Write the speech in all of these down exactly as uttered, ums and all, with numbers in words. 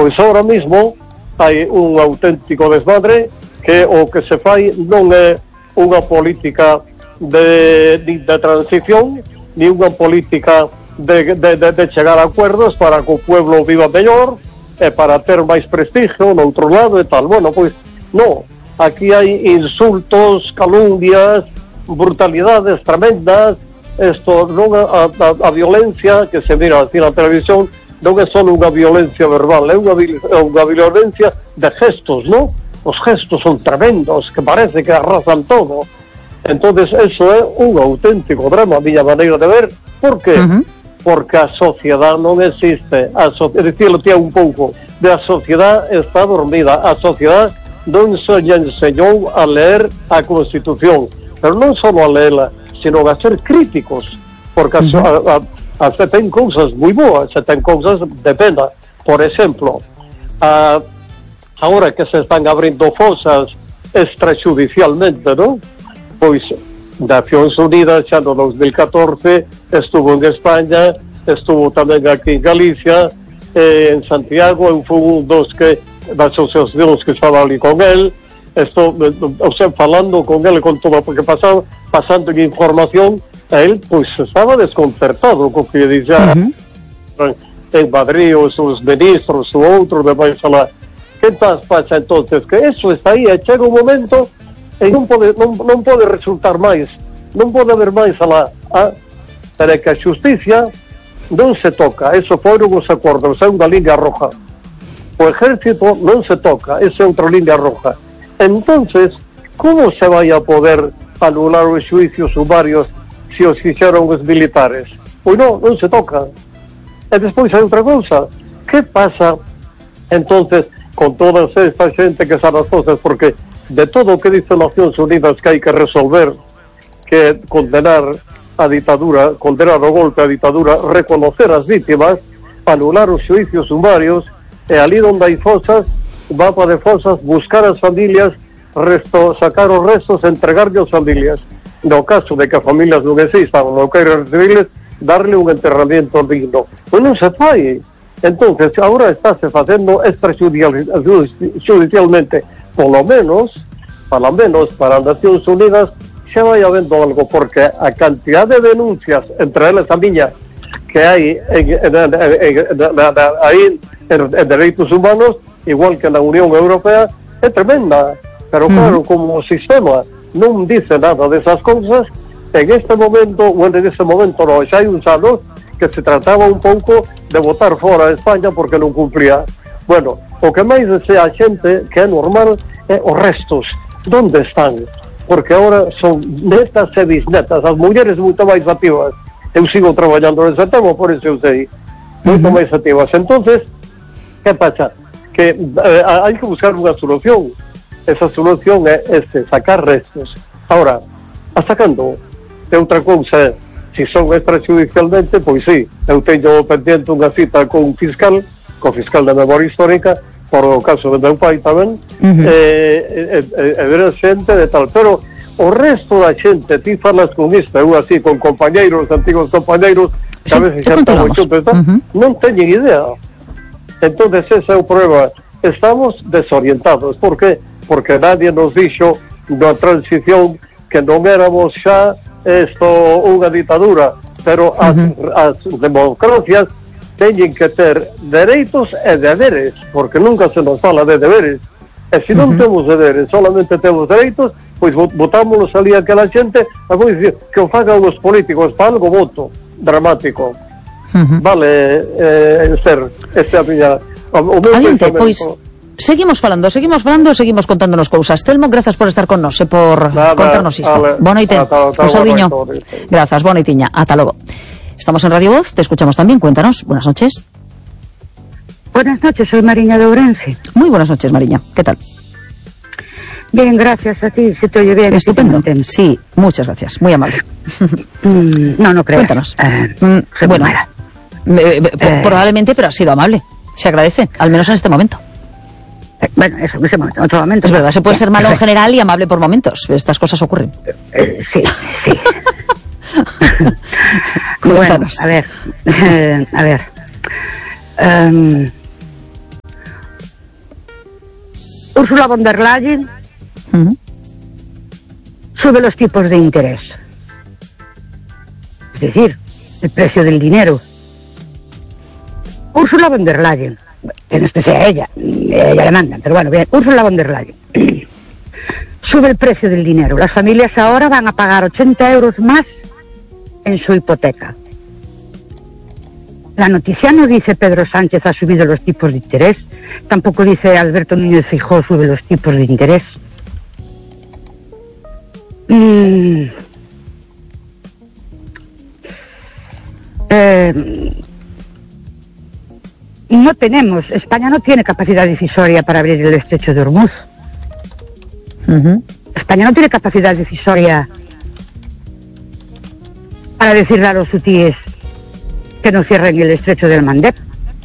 Pois ahora mismo hai un auténtico desmadre que o que se fai non é unha política de, de, de transición, ni unha política de, de, de, de chegar a acuerdos para que o pueblo viva mellor e para ter máis prestigio no outro lado e tal. Bueno, pois non, aquí hai insultos, calumnias, brutalidades tremendas. Isto non a, a, a violencia que se mira así na televisión non é só unha violencia verbal, é unha, unha violencia de gestos, non? Os gestos son tremendos, que parece que arrasan todo. Entonces eso é un auténtico drama, a miña maneira de ver. Por que? Uh-huh. Porque a sociedade non existe. A so, é dicir, tía un pouco de a sociedade está dormida. A sociedade non se enseñou a ler a Constitución, pero non só a leela, sino a ser críticos, porque uh-huh. a, a, a se ten cousas moi boas, se ten cousas de pena. Por exemplo, a, agora que se están abrindo fosas extrajudicialmente, non? Pois Nacións Unidas xa no dos mil catorce estuvo en España, estuvo tamén aquí en Galicia, eh, en Santiago, eu fui un dos que das asociacións que estaba ali con el. Estou, o sea, falando con ele con todo, porque pasaba, pasando en información, a él, pois, estaba desconcertado co que dixía uh-huh. en Madrid, os, os ministros, o outro, me vai falar, que tal pasa entonces? Que eso está aí, e chega un momento, e non pode, non, non pode resultar máis, non pode haber máis a la, a, pero que a xusticia non se toca, eso foron os acordos, é unha línea roja. O ejército non se toca, esa é outra línea roja. Entonces, como se vai a poder anular os xuicios sumarios se os fixeron os militares? Pois non, non se toca. E despois hai outra cousa. Que pasa, entonces, con toda esta xente que sabe as cosas? Porque de todo o que dice Nacións Unidas que hai que resolver, que condenar a ditadura, condenar o golpe a ditadura, reconocer as vítimas, anular os xuicios sumarios, e ali onde hai fosas, mapa de fosas, buscar as familias, resto, sacar os restos, entregarlle as familias. No caso de que as familias non existan, non queiran recibirles, darle un enterramiento digno. Pois non se fai. Entonces, agora estáse facendo extrajudicialmente, polo menos, polo menos para as Nacións Unidas, xa vai habendo algo, porque a cantidad de denuncias, entre elas a miña, que hai en, en, en, en, en, aí en, en dereitos humanos, igual que na Unión Europea, é tremenda. Pero claro, uh-huh. como o sistema non dice nada desas cousas, en este momento, bueno, en este momento non, xa hai uns anos que se trataba un pouco de botar fora a España porque non cumplía. Bueno, o que máis desea a xente, que é normal, é os restos. Donde están? Porque agora son netas e bisnetas, as mulleres moito máis activas. Eu sigo traballando nese tema, por isso eu sei. Moito uh-huh. máis activas. Entonces, que pasa? Que eh, hai que buscar unha solución. Esa solución é este, sacar restos. Ahora, hasta cando? É outra cousa, se son extrajudicialmente, pois sí, eu teño pendiente unha cita con un fiscal, con fiscal de memoria histórica, por o caso de meu pai tamén, uh-huh. e, e, e, e ver a xente de tal, pero o resto da xente, ti falas con isto, eu así, con compañeiros, antigos compañeiros, que sí, a veces xa estamos xuntos, uh-huh. non teñen idea. Entonces ese é o problema. Estamos desorientados. Por que? Porque nadie nos dixo na transición que non éramos xa esto unha ditadura, pero as, uh-huh. as democracias teñen que ter dereitos e deberes, porque nunca se nos fala de deberes. E se non uh-huh. temos deberes, solamente temos dereitos, pois votámonos ali aquela xente, a vou dicir, que o fagan os políticos para algo voto dramático. Uh-huh. Vale, eh, Esther, esta é a miña... O, o meu Adiante, pois, seguimos falando, seguimos falando, seguimos contándonos cousas. Telmo, grazas por estar con nos e por nada, contarnos isto. Boa noite, un saudiño. Grazas, boa noitiña, ata logo. Estamos en Radio Voz, te escuchamos también, cuéntanos. Buenas noches. Buenas noches, soy Mariña de Ourense. Muy buenas noches, Mariña, ¿qué tal? Bien, gracias a ti, se te oye bien. Estupendo, sí, muchas gracias, muy amable. mm, no, no creo. Cuéntanos. Eh, mm, bueno, eh, eh, probablemente, pero ha sido amable. Se agradece, al menos en este momento. Eh, bueno, eso, en ese momento, en otro momento. Es verdad, se puede ser malo en general y amable por momentos. Estas cosas ocurren. Eh, sí, sí. Bueno, a ver, eh, a ver. Um, Ursula von der Leyen uh-huh. sube los tipos de interés. Es decir, el precio del dinero. Ursula von der Leyen, que no es que sea ella, ella le mandan, pero bueno, bien, Ursula von der Leyen sube el precio del dinero. Las familias ahora van a pagar ochenta euros más en su hipoteca. La noticia no dice Pedro Sánchez ha subido los tipos de interés, tampoco dice Alberto Núñez Feijóo sube los tipos de interés. Mm. Eh, no tenemos, España no tiene capacidad decisoria para abrir el estrecho de Hormuz. Uh-huh. España no tiene capacidad decisoria para decirle a los hutíes que no cierren el estrecho del Mandeb.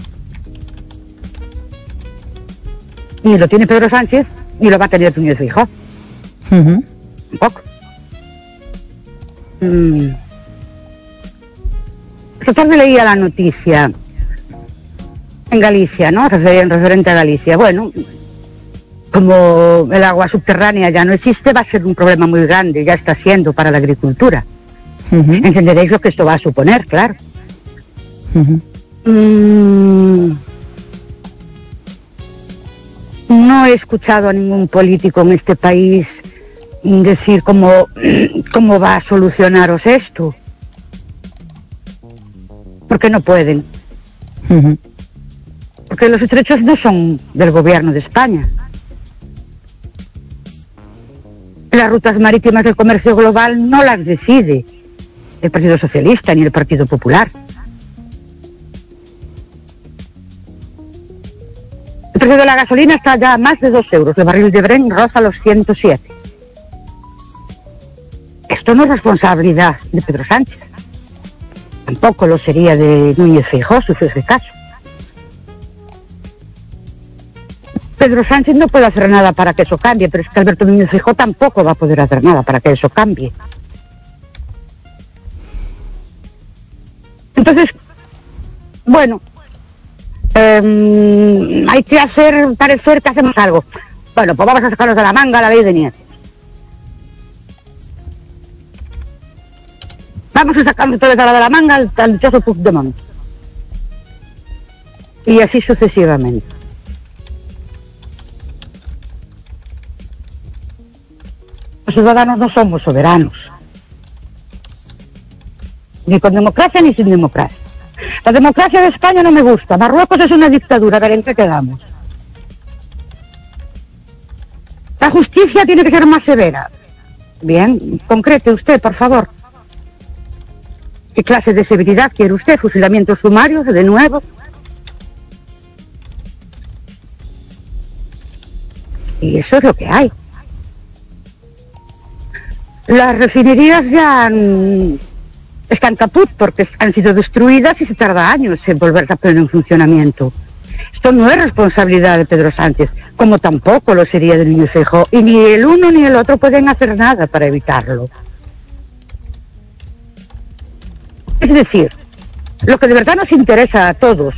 Ni lo tiene Pedro Sánchez, ni lo va a tener Núñez Feijóo. Uh-huh. Un poco. Mm. Esta tarde leía la noticia en Galicia, ¿no? En referente a Galicia. Bueno, como el agua subterránea ya no existe, va a ser un problema muy grande, ya está siendo para la agricultura. Uh-huh. Entenderéis lo que esto va a suponer, claro. Uh-huh. Mm, no he escuchado a ningún político en este país decir cómo, cómo va a solucionaros esto. Porque no pueden. Uh-huh. Porque los estrechos no son del gobierno de España. Las rutas marítimas del comercio global no las decide el Partido Socialista ni el Partido Popular. El precio de la gasolina está ya a más de dos euros. El barril de Brent roza los ciento siete. Esto no es responsabilidad de Pedro Sánchez. Tampoco lo sería de Núñez Feijóo, si fuese caso. Pedro Sánchez no puede hacer nada para que eso cambie, pero es que Alberto Núñez Feijóo tampoco va a poder hacer nada para que eso cambie. Entonces, bueno, eh, hay que hacer parecer que hacemos algo. Bueno, pues vamos a sacarnos de la manga la ley de Nieves. Vamos a sacarnos otra vez de la manga al, al dichoso Puigdemont. Y así sucesivamente. Los ciudadanos no somos soberanos. Ni con democracia ni sin democracia. La democracia de España no me gusta. Marruecos es una dictadura. A ver, ¿en qué quedamos? La justicia tiene que ser más severa. Bien, concrete usted, por favor. ¿Qué clase de severidad quiere usted? ¿Fusilamientos sumarios de nuevo? Y eso es lo que hay. Las refinerías ya han, están caput porque han sido destruidas y se tarda años en volver a poner en funcionamiento. Esto no es responsabilidad de Pedro Sánchez, como tampoco lo sería de Núñez Feijóo, y ni el uno ni el otro pueden hacer nada para evitarlo. Es decir, lo que de verdad nos interesa a todos,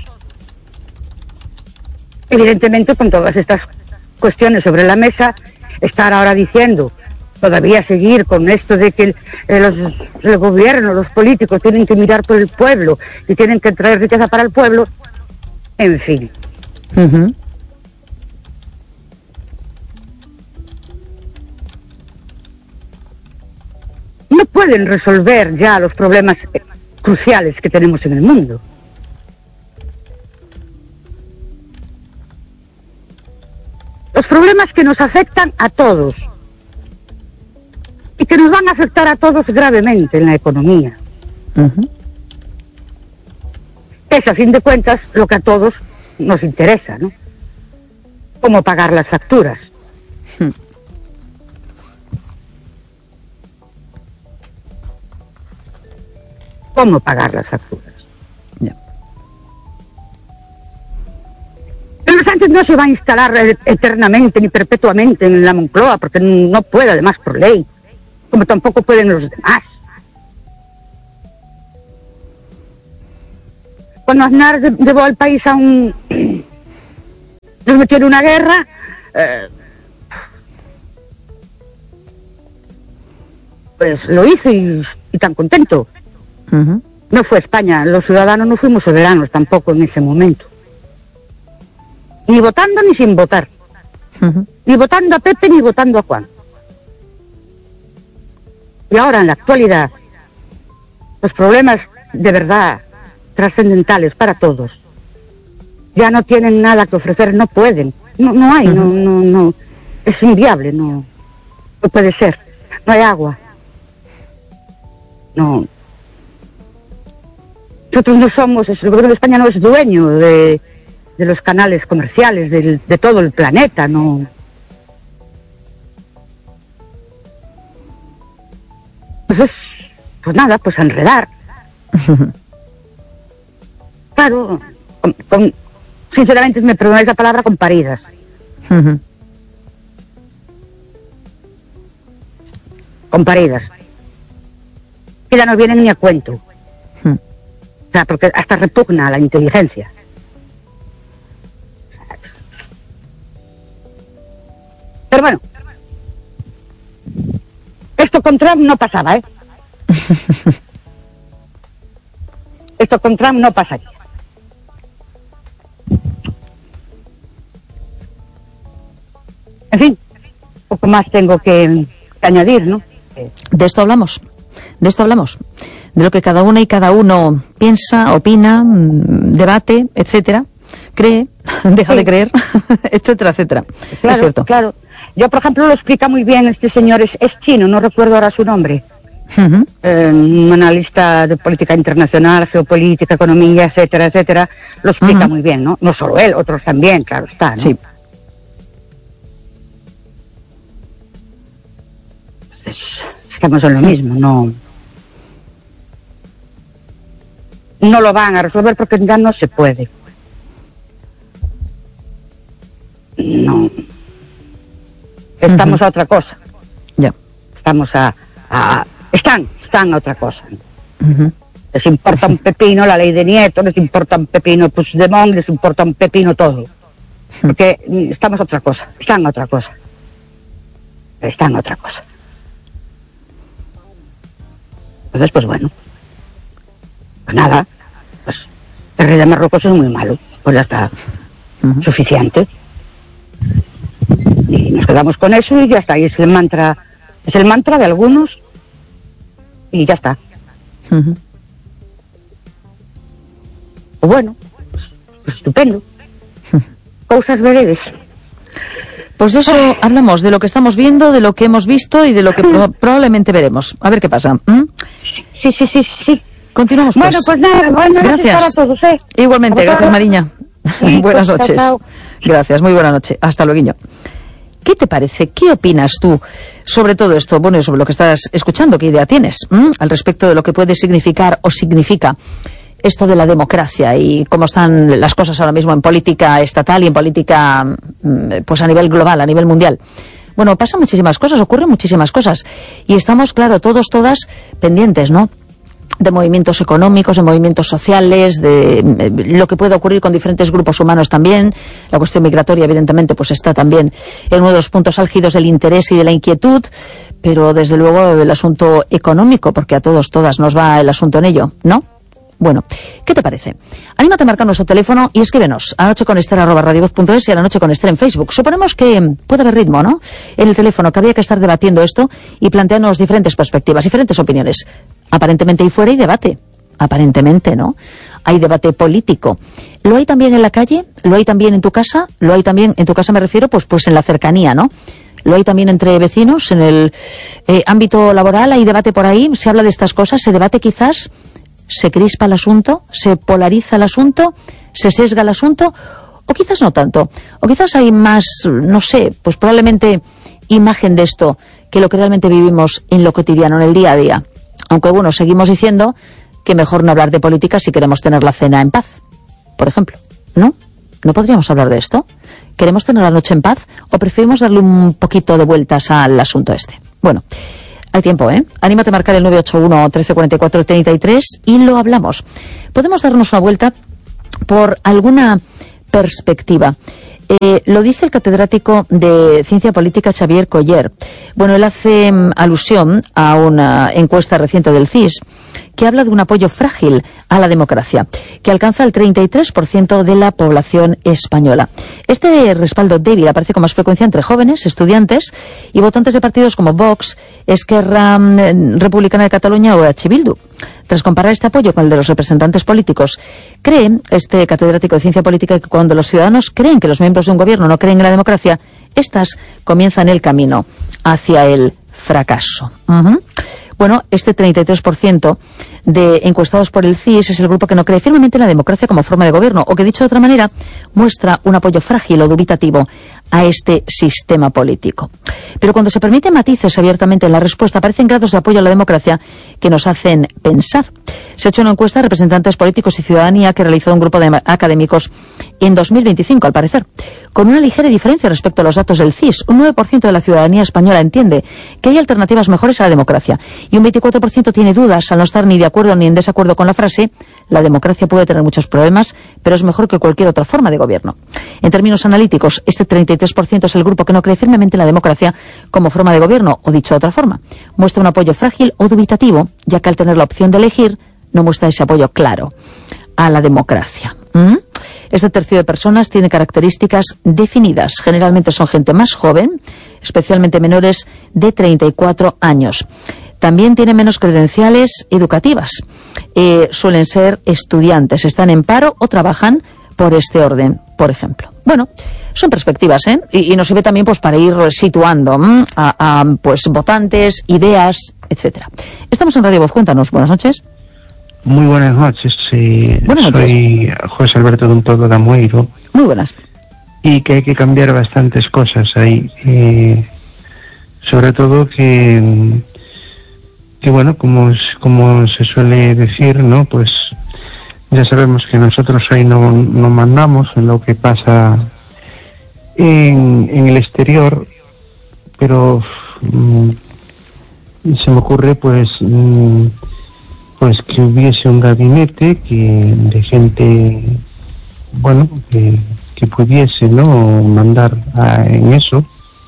evidentemente con todas estas cuestiones sobre la mesa, estar ahora diciendo, todavía seguir con esto de que el, los, el gobierno, los políticos tienen que mirar por el pueblo y tienen que traer riqueza para el pueblo, en fin. Uh-huh. No pueden resolver ya los problemas cruciales que tenemos en el mundo. Los problemas que nos afectan a todos y que nos van a afectar a todos gravemente en la economía. Uh-huh. Es, a fin de cuentas, lo que a todos nos interesa, ¿no? Cómo pagar las facturas. Hmm. Cómo pagar las facturas. Yeah. Pedro Sánchez no se va a instalar eternamente ni perpetuamente en la Moncloa, porque no puede, además, por ley, como tampoco pueden los demás. Cuando Aznar llevó al país a un... nos metió en una guerra, eh, pues lo hizo y, y tan contento. Uh-huh. No fue España, los ciudadanos no fuimos soberanos tampoco en ese momento. Ni votando ni sin votar. Uh-huh. Ni votando a Pepe ni votando a Juan. Y ahora, en la actualidad, los problemas de verdad trascendentales para todos ya no tienen nada que ofrecer, no pueden. No, no hay, uh-huh. no, no, no. Es inviable, no, no puede ser. No hay agua. No. Nosotros no somos, el gobierno de España no es dueño de, de los canales comerciales, de, de todo el planeta, no. Pues es, pues nada, pues a enredar. Claro, con, con, sinceramente, me perdonáis la palabra, con paridas. Uh-huh. Con paridas. Que ya no vienen ni a cuento. Uh-huh. O sea, porque hasta repugna la inteligencia. Pero bueno, esto con Trump no pasaba, ¿eh? Esto con Trump no pasa aquí. En fin, poco más tengo que, que añadir, ¿no? De esto hablamos, de esto hablamos, de lo que cada una y cada uno piensa, opina, debate, etcétera, cree, deja sí. de creer, etcétera, etcétera. Claro, es cierto. Claro, yo por ejemplo lo explica muy bien este señor, es, es chino, no recuerdo ahora su nombre. Uh-huh. Eh, un analista de política internacional, geopolítica, economía, etcétera, etcétera, lo explica uh-huh. muy bien, ¿no? No solo él, otros también, claro está, ¿no? Sí. Pues, estamos en lo mismo, no... No lo van a resolver porque ya no se puede. No. Estamos uh-huh. a otra cosa. Ya. Yeah. Estamos a... a Están, están a otra cosa. Uh-huh. Les importa un pepino la ley de Nieto, les importa un pepino Puigdemont, les importa un pepino todo. Porque estamos a otra cosa, están a otra cosa. Están a otra cosa. Entonces, pues bueno. Pues nada, pues el rey de Marruecos es muy malo. Pues ya está uh-huh. suficiente. Y nos quedamos con eso y ya está. Y es el mantra, es el mantra de algunos. Y ya está. Uh-huh. Pues bueno, pues, pues estupendo. Uh-huh. Cosas veredes. Pues de eso Ay. hablamos, de lo que estamos viendo, de lo que hemos visto y de lo que pro- probablemente veremos. A ver qué pasa. ¿Mm? Sí, sí, sí, sí. Continuamos, pues. Bueno, pues nada, buenas gracias. noches para todos, ¿eh? Igualmente, gracias, Mariña. Sí, buenas pues, noches. chao, chao. Gracias, muy buena noche. Hasta luego. ¿Qué te parece? ¿Qué opinas tú sobre todo esto? Bueno, sobre lo que estás escuchando, ¿qué idea tienes ¿m? al respecto de lo que puede significar o significa esto de la democracia y cómo están las cosas ahora mismo en política estatal y en política pues a nivel global, a nivel mundial? Bueno, pasan muchísimas cosas, ocurren muchísimas cosas y estamos, claro, todos, todas pendientes, ¿no?, de movimientos económicos, de movimientos sociales, de lo que puede ocurrir con diferentes grupos humanos también. La cuestión migratoria, evidentemente, pues está también en uno de los puntos álgidos del interés y de la inquietud, pero desde luego el asunto económico, porque a todos, todas nos va el asunto en ello, ¿no? Bueno, ¿qué te parece? Anímate a marcar nuestro teléfono y escríbenos a anocheconester arroba radiovoz punto es y a la noche con Esther en Facebook. Suponemos que puede haber ritmo, ¿no?, en el teléfono, que habría que estar debatiendo esto y planteándonos diferentes perspectivas, diferentes opiniones. Aparentemente ahí fuera hay debate. Aparentemente, ¿no? Hay debate político. ¿Lo hay también en la calle? ¿Lo hay también en tu casa? ¿Lo hay también, en tu casa me refiero, pues, pues en la cercanía, ¿no? ¿Lo hay también entre vecinos? ¿En el eh, ámbito laboral hay debate por ahí? ¿Se habla de estas cosas? ¿Se debate quizás? ¿Se crispa el asunto? ¿Se polariza el asunto? ¿Se sesga el asunto? O quizás no tanto. O quizás hay más, no sé, pues probablemente imagen de esto que lo que realmente vivimos en lo cotidiano, en el día a día. Aunque, bueno, seguimos diciendo que mejor no hablar de política si queremos tener la cena en paz, por ejemplo, ¿no? ¿No podríamos hablar de esto? ¿Queremos tener la noche en paz o preferimos darle un poquito de vueltas al asunto este? Bueno, hay tiempo, ¿eh? Anímate a marcar el nueve ocho uno, trece cuarenta y cuatro, treinta y tres y lo hablamos. Podemos darnos una vuelta por alguna perspectiva. Eh, lo dice el catedrático de Ciencia Política Xavier Coller. Bueno, él hace um, alusión a una encuesta reciente del C I S que habla de un apoyo frágil a la democracia, que alcanza el treinta y tres por ciento de la población española. Este respaldo débil aparece con más frecuencia entre jóvenes, estudiantes y votantes de partidos como Vox, Esquerra Republicana de Cataluña o E H Bildu. Tras comparar este apoyo con el de los representantes políticos, cree este catedrático de Ciencia Política que cuando los ciudadanos creen que los miembros de un gobierno no creen en la democracia, éstas comienzan el camino hacia el fracaso. Uh-huh. Bueno, este treinta y tres por ciento de encuestados por el C I S es el grupo que no cree firmemente en la democracia como forma de gobierno, o que, dicho de otra manera, muestra un apoyo frágil o dubitativo a este sistema político. Pero cuando se permiten matices abiertamente en la respuesta, aparecen grados de apoyo a la democracia que nos hacen pensar. Se ha hecho una encuesta a representantes políticos y ciudadanía que realizó un grupo de académicos en dos mil veinticinco, al parecer, con una ligera diferencia respecto a los datos del C I S. Un nueve por ciento de la ciudadanía española entiende que hay alternativas mejores a la democracia y un veinticuatro por ciento tiene dudas al no estar ni de acuerdo ni en desacuerdo con la frase «la democracia puede tener muchos problemas, pero es mejor que cualquier otra forma de gobierno». En términos analíticos, este treinta y tres por ciento es el grupo que no cree firmemente en la democracia como forma de gobierno, o dicho de otra forma, muestra un apoyo frágil o dubitativo, ya que al tener la opción de elegir, no muestra ese apoyo claro a la democracia. ¿Mm? Este tercio de personas tiene características definidas. Generalmente son gente más joven, especialmente menores de treinta y cuatro años. También tienen menos credenciales educativas. Eh, suelen ser estudiantes, están en paro o trabajan por este orden, por ejemplo. Bueno, son perspectivas, ¿eh? Y, y nos sirve también pues para ir situando ¿m? a, a pues votantes, ideas, etcétera. Estamos en Radio Voz. Cuéntanos. Buenas noches. Muy buenas noches. Eh, buenas noches. Soy José Alberto de un pueblo de Amoeiro. Muy buenas. Y que hay que cambiar bastantes cosas ahí. Eh, sobre todo que, que bueno, como, como se suele decir, ¿no? Pues ya sabemos que nosotros ahí no, no mandamos en lo que pasa en, en el exterior, pero mm, se me ocurre pues... Mm, pues que hubiese un gabinete que de gente, bueno, que, que pudiese, ¿no?, mandar a, en eso,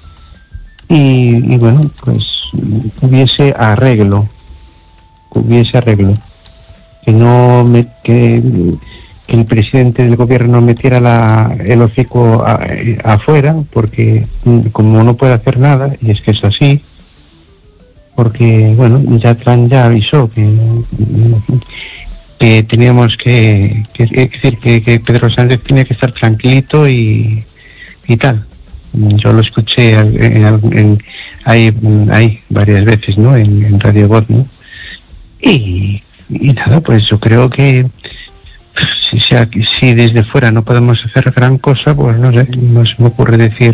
y, y bueno, pues hubiese arreglo, hubiese arreglo, que no me, que, que el presidente del gobierno metiera la, el hocico a, a, afuera, porque como no puede hacer nada, y es que es así, porque, bueno, ya Trump ya avisó que, que teníamos que, que, es decir, que, que Pedro Sánchez tiene que estar tranquilito y, y tal. Yo lo escuché en, en, ahí, ahí varias veces, ¿no?, en, en Radio Voz, ¿no? Y, y nada, pues yo creo que si, sea, si desde fuera no podemos hacer gran cosa, pues no sé, no se me ocurre decir...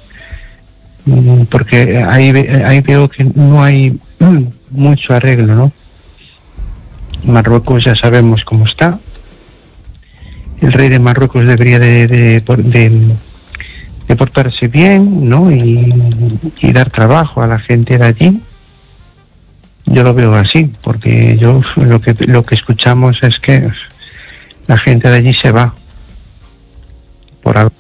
porque ahí, ahí veo que no hay mucho arreglo, ¿no? Marruecos ya sabemos cómo está. El rey de Marruecos debería de, de, de, de portarse bien, ¿no? Y, y dar trabajo a la gente de allí. Yo lo veo así, porque yo lo que lo que escuchamos es que la gente de allí se va por algo.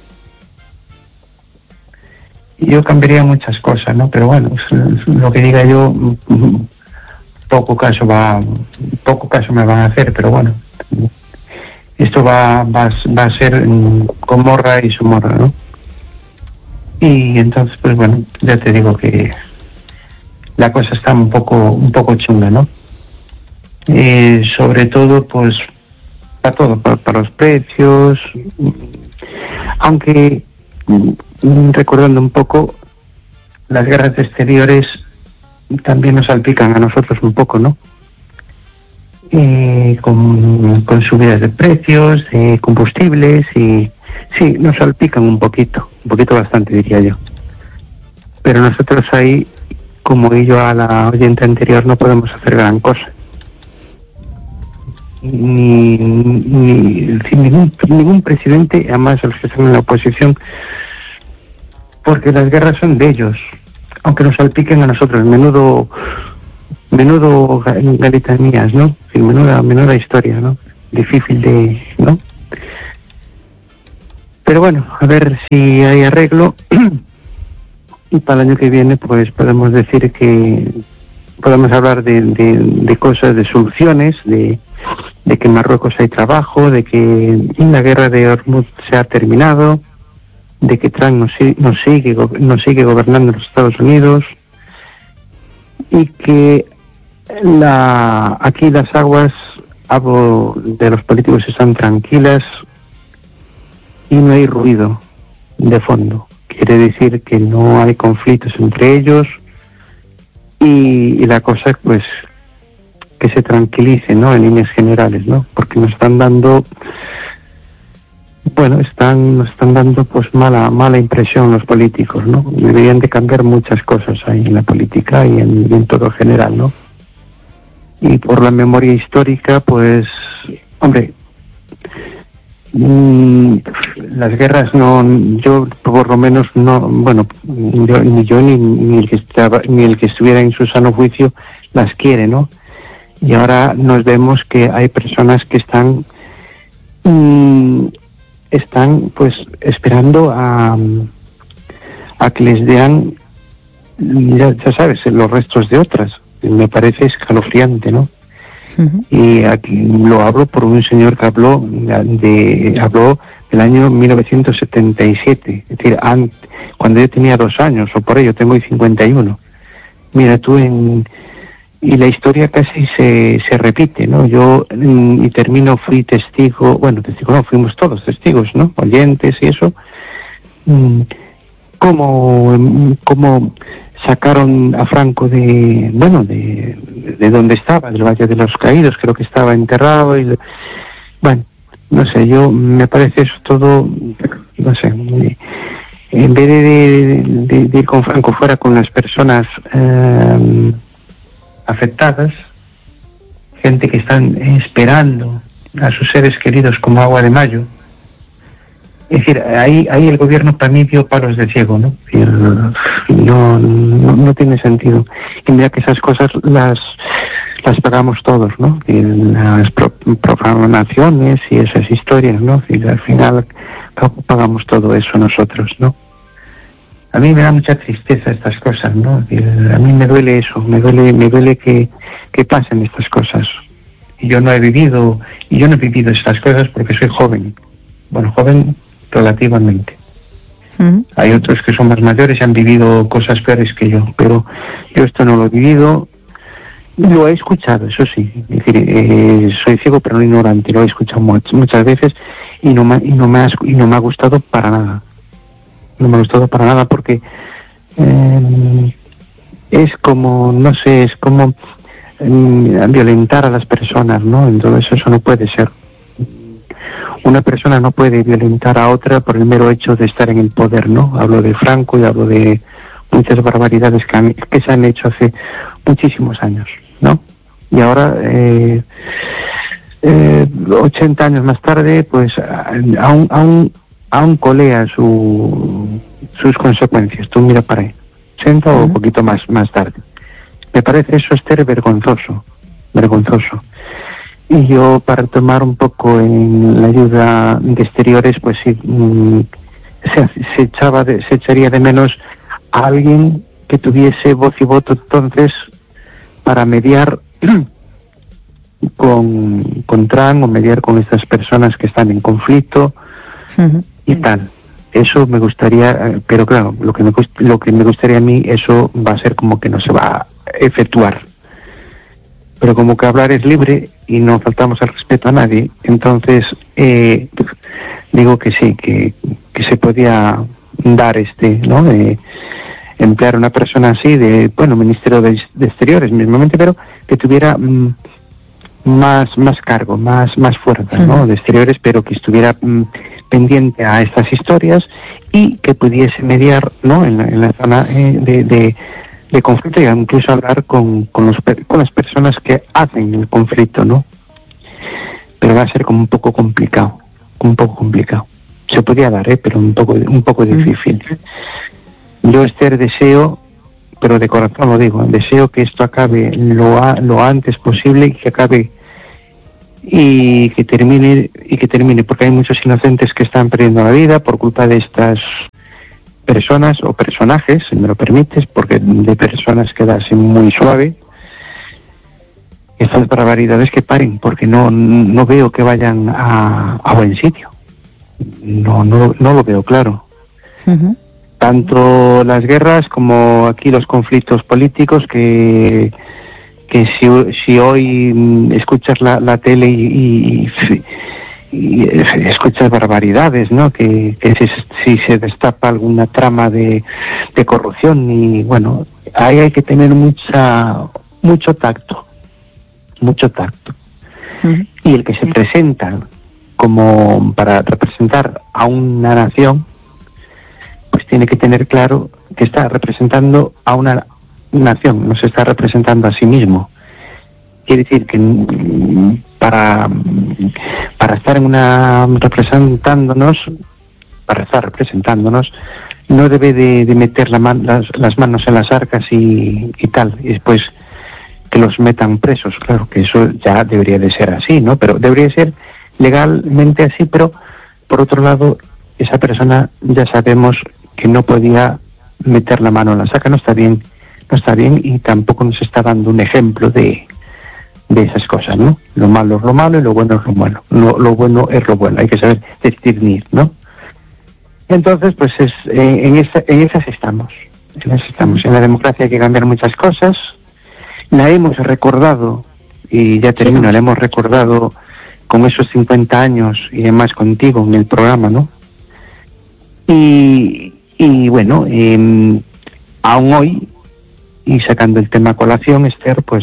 Yo cambiaría muchas cosas, ¿no? Pero bueno, lo que diga yo, poco caso va, poco caso me van a hacer, pero bueno, esto va, va, va a ser Gomorra y Somorra, ¿no? Y entonces, pues bueno, ya te digo que la cosa está un poco, un poco chunga, ¿no? Eh, sobre todo, pues, para todo, para, para los precios, aunque... recordando un poco, las guerras exteriores también nos salpican a nosotros un poco, ¿no? Eh, con, con subidas de precios, de combustibles, y sí, nos salpican un poquito, un poquito bastante, diría yo. Pero nosotros ahí, como y yo a la oyente anterior, no podemos hacer gran cosa. Ni, ni ningún, ningún presidente, además los que están en la oposición, porque las guerras son de ellos, aunque nos salpiquen a nosotros. Menudo menudo galitanías, ¿no? Menuda, menuda historia, ¿no? Difícil de, ¿no? Pero bueno, a ver si hay arreglo y para el año que viene pues podemos decir que podemos hablar de, de, de cosas, de soluciones, de, de que en Marruecos hay trabajo, de que la guerra de Hormuz se ha terminado, de que Trump nos, nos, sigue, nos sigue gobernando en los Estados Unidos y que la, aquí las aguas, hablo de los políticos, están tranquilas y no hay ruido de fondo. Quiere decir que no hay conflictos entre ellos y, y la cosa, pues, que se tranquilice, ¿no? En líneas generales, ¿no? Porque nos están dando, bueno, están, nos están dando, pues, mala, mala impresión los políticos, ¿no? Deberían de cambiar muchas cosas ahí en la política y en, y en todo en general, ¿no? Y por la memoria histórica, pues, hombre, mmm, las guerras no, yo por lo menos no, bueno, yo, ni yo ni, ni el que estaba, ni el que estuviera en su sano juicio las quiere, ¿no? Y ahora nos vemos que hay personas que están, mmm, están, pues, esperando a, a que les den, ya, ya sabes, los restos de otras. Me parece escalofriante, ¿no? Uh-huh. Y aquí lo hablo por un señor que habló de, habló del año mil novecientos setenta y siete, es decir, antes, cuando yo tenía dos años, o por ello, tengo cincuenta y uno. Mira tú, en, y la historia casi se, se repite, ¿no? Yo, y termino, fui testigo, bueno, testigo no, fuimos todos testigos, ¿no? Oyentes y eso, como, como sacaron a Franco de, bueno, de, de donde estaba, del Valle de los Caídos, creo que estaba enterrado y, bueno, no sé, yo, me parece eso todo, no sé, en vez de, de, de, de ir con Franco, fuera con las personas eh, afectadas, gente que están esperando a sus seres queridos como agua de mayo. Es decir, ahí, ahí el gobierno para mí dio palos de ciego, ¿no? Es decir, no, no, no tiene sentido. Y mira que esas cosas las las pagamos todos, ¿no? Y las pro, programaciones y esas historias, ¿no? Y al final pagamos todo eso nosotros, ¿no? A mí me da mucha tristeza estas cosas, ¿no? Y a mí me duele eso, me duele, me duele que, que pasen estas cosas. Y yo no he vivido, y yo no he vivido estas cosas porque soy joven. Bueno, joven relativamente. Uh-huh. Hay otros que son más mayores y han vivido cosas peores que yo, pero yo esto no lo he vivido. Lo he escuchado, eso sí. Es decir, eh, soy ciego pero no ignorante. Lo he escuchado much, muchas veces y no me, y no me ha, y no me ha gustado para nada. No me ha gustado para nada porque eh, es como, no sé, es como eh, violentar a las personas, ¿no? Entonces eso no puede ser. Una persona no puede violentar a otra por el mero hecho de estar en el poder, ¿no? Hablo de Franco y hablo de muchas barbaridades que, han, que se han hecho hace muchísimos años, ¿no? Y ahora, eh, eh, ochenta años más tarde, pues aún, aún, aún colea su, sus consecuencias. Tú mira para ahí, ochenta uh-huh. o un poquito más, más tarde. Me parece eso, Esther, vergonzoso, vergonzoso. Y yo, para tomar un poco en la ayuda de exteriores, pues sí, mmm, se, se echaba de, se echaría de menos a alguien que tuviese voz y voto entonces para mediar con, con Trump o mediar con estas personas que están en conflicto uh-huh. y tal. Eso me gustaría, pero claro, lo que me, lo que me gustaría a mí, eso va a ser como que no se va a efectuar. Pero como que hablar es libre y no faltamos al respeto a nadie, entonces eh, digo que sí, que, que se podía dar este, ¿no? De emplear a una persona así, de, bueno, Ministerio de, de Exteriores mismamente, pero que tuviera mm, más más cargo, más más fuerza, ¿no? De Exteriores, pero que estuviera mm, pendiente a estas historias y que pudiese mediar, ¿no? En la, en la zona eh, de, de de conflicto y incluso hablar con, con, los, con las personas que hacen el conflicto, ¿no? Pero va a ser como un poco complicado, un poco complicado. Se podría dar, ¿eh? Pero un poco, un poco difícil. Yo, Esther, deseo, pero de corazón lo digo, deseo que esto acabe lo, a, lo antes posible y que acabe y que termine, y que termine, porque hay muchos inocentes que están perdiendo la vida por culpa de estas personas o personajes, si me lo permites, porque de personas queda así muy suave. Estas barbaridades que paren, porque no no veo que vayan a, a buen sitio. No, no, no lo veo claro. Uh-huh. Tanto las guerras como aquí los conflictos políticos que que si, si hoy escuchas la, la tele y, y, y escuchas barbaridades, ¿no? Que, que si, si se destapa alguna trama de, de corrupción, y bueno, ahí hay que tener mucha mucho tacto, mucho tacto. Uh-huh. Y el que se presenta como para representar a una nación, pues tiene que tener claro que está representando a una nación, no se está representando a sí mismo. Quiere decir que para para estar en una representándonos, para estar representándonos, no debe de, de meter la man, las, las manos en las arcas y, y tal, y después que los metan presos. Claro que eso ya debería de ser así, ¿no? Pero debería ser legalmente así, pero por otro lado, esa persona ya sabemos que no podía meter la mano en la saca, no está bien, no está bien, y tampoco nos está dando un ejemplo de, de esas cosas, ¿no? Lo malo es lo malo y lo bueno es lo bueno. Lo, lo bueno es lo bueno, hay que saber discernir, ¿no? Entonces, pues es, eh, en, esa, en esas estamos, en esas estamos. En la democracia hay que cambiar muchas cosas, la hemos recordado, y ya termino, sí, la hemos recordado con esos cincuenta años y demás contigo en el programa, ¿no? Y, y bueno, eh, aún hoy, y sacando el tema a colación, Esther, pues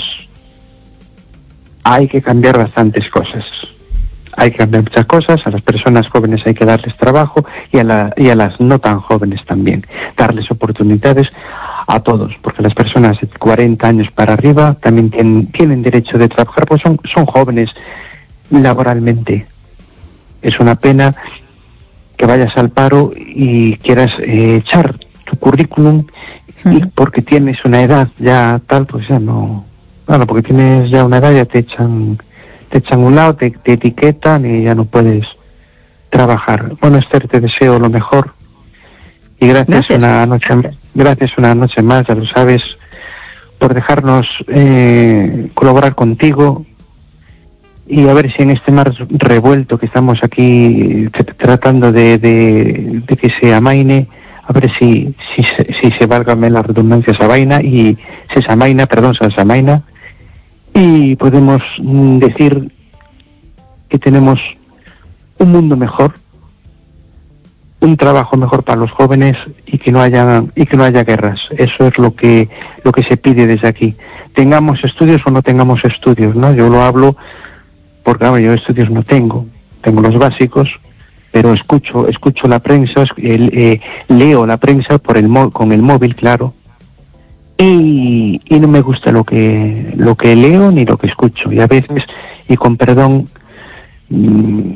hay que cambiar bastantes cosas. Hay que cambiar muchas cosas, a las personas jóvenes hay que darles trabajo, y a, la, y a las no tan jóvenes también, darles oportunidades a todos, porque las personas de cuarenta años para arriba también tienen, tienen derecho de trabajar, pues son, son jóvenes laboralmente. Es una pena que vayas al paro y quieras eh, echar tu currículum, uh-huh, y porque tienes una edad ya tal, pues ya no, bueno, porque tienes ya una edad ya te echan, te echan un lado, te, te etiquetan y ya no puedes trabajar. Bueno, Esther, te deseo lo mejor y gracias, gracias. una noche, gracias una noche más, ya lo sabes, por dejarnos eh, colaborar contigo. Y a ver si en este mar revuelto que estamos aquí tratando de, de, de que se amaine, a ver si si, si se válgame la redundancia esa vaina, y se amaina, perdón, se amaina, y podemos decir que tenemos un mundo mejor, un trabajo mejor para los jóvenes, y que no haya y que no haya guerras. Eso es lo que lo que se pide desde aquí. Tengamos estudios o no tengamos estudios, ¿no? Yo lo hablo porque claro, yo estudios no tengo, tengo los básicos, pero escucho escucho la prensa, el, eh, leo la prensa por el mo- con el móvil, claro, y, y no me gusta lo que lo que leo ni lo que escucho, y a veces, y con perdón, mmm,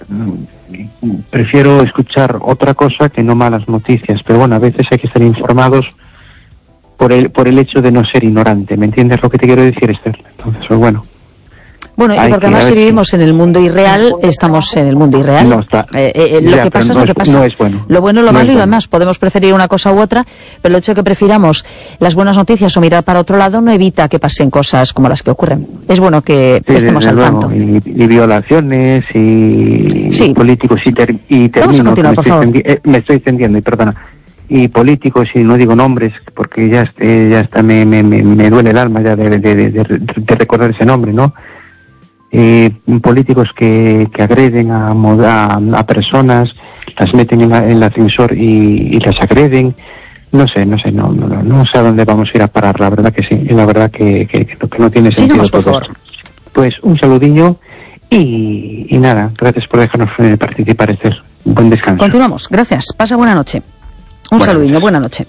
prefiero escuchar otra cosa que no malas noticias, pero bueno, a veces hay que estar informados por el por el hecho de no ser ignorante, ¿me entiendes lo que te quiero decir, Esther? Entonces, pues bueno. Bueno, y porque además si vivimos en el mundo irreal, estamos en el mundo irreal. No, está, eh, eh, lo ya, que pasa no es lo que pasa. No es bueno. Lo bueno, lo no malo, bueno. Y además podemos preferir una cosa u otra, pero el hecho de que prefiramos las buenas noticias o mirar para otro lado no evita que pasen cosas como las que ocurren. Es bueno que sí, estemos al luego. tanto. Y, y violaciones y sí. políticos y, ter, y termino, Vamos a continuar, por favor. Eh, me estoy extendiendo, y perdona. Y políticos, y no digo nombres, porque ya, este, ya está, me, me, me, me duele el alma ya de, de, de, de, de recordar ese nombre, ¿no? Eh, políticos que, que agreden a, a, a personas, las meten en, la, en el ascensor y, y las agreden, no sé, no sé, no, no, no sé a dónde vamos a ir a parar, la verdad que sí, y la verdad que, que, que, no, que no tiene sentido. Sigamos, por todo favor. eso. Pues un saludillo y, y nada, gracias por dejarnos eh, participar, Esther. Buen descanso. Continuamos, gracias, pasa buena noche. Un Buenas saludillo, noches. buena noche.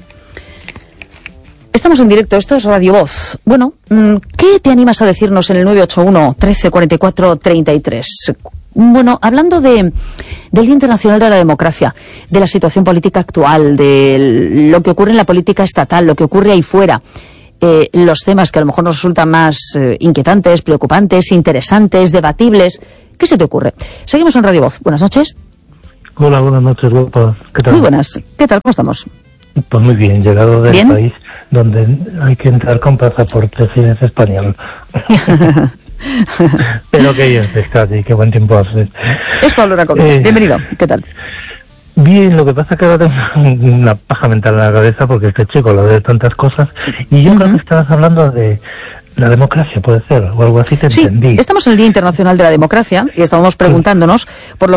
Estamos en directo, esto es Radio Voz. Bueno, ¿qué te animas a decirnos en el nueve ocho uno, trece, cuarenta y cuatro, treinta y tres? Bueno, hablando de, del Día Internacional de la Democracia, de la situación política actual, de lo que ocurre en la política estatal, lo que ocurre ahí fuera, eh, los temas que a lo mejor nos resultan más eh, inquietantes, preocupantes, interesantes, debatibles. ¿Qué se te ocurre? Seguimos en Radio Voz. Buenas noches. Hola, buenas noches, guapa. ¿Qué tal? Muy buenas. ¿Qué tal? ¿Cómo estamos? Pues muy bien, llegado del ¿Bien? país donde hay que entrar con pasaporte si es español. Pero qué bien estás y qué buen tiempo hace. Es Pablo Racón. Eh, Bienvenido. ¿Qué tal? Bien, lo que pasa es que ahora tengo una paja mental en la cabeza porque este chico habla de tantas cosas y yo uh-huh. creo que estabas hablando de la democracia, puede ser, o algo así te sí, entendí. Estamos en el Día Internacional de la Democracia y estábamos preguntándonos por lo